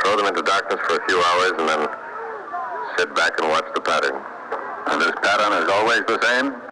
throw them into darkness for a few hours, and then sit back and watch the pattern. And this pattern is always the same?